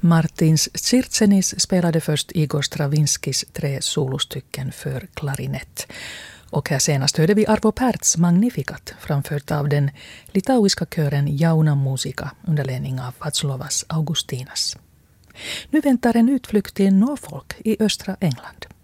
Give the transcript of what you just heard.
Martins Tsirtsenis spelade först Igor Stravinskys 3 solostycken för klarinett. Och här senast hörde vi Arvo Pärts Magnificat framfört av den litauiska kören Jauna Musica under ledning av Vaclovas Augustinas. Nu väntar en utflykt till Norfolk i östra England.